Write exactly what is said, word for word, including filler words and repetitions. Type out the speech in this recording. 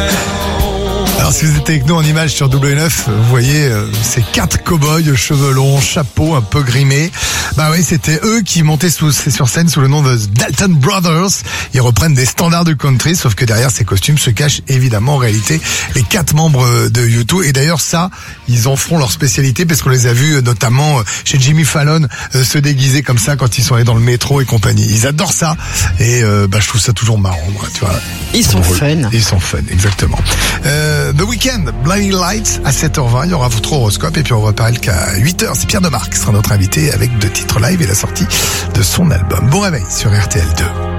Alors si vous êtes avec nous en image sur W neuf, vous voyez euh, ces quatre cow-boys, cheveux longs, chapeau un peu grimé. Bah oui, c'était eux qui montaient sous, sur scène sous le nom de Dalton Brothers. Ils reprennent des standards du country, sauf que derrière ces costumes se cachent évidemment en réalité les quatre membres de U deux. Et d'ailleurs ça, ils en feront leur spécialité parce qu'on les a vus notamment chez Jimmy Fallon euh, se déguiser comme ça quand ils sont allés dans le métro et compagnie. Ils adorent ça et euh, bah je trouve ça toujours marrant, moi, tu vois. Ils sont fun. Ils sont fun, exactement. Euh, The Weeknd, Blinding Lights à sept heures vingt, il y aura votre horoscope et puis on va parler qu'à huit heures, c'est Pierre Demar qui sera notre invité avec deux titres live et la sortie de son album. Bon réveil sur R T L deux.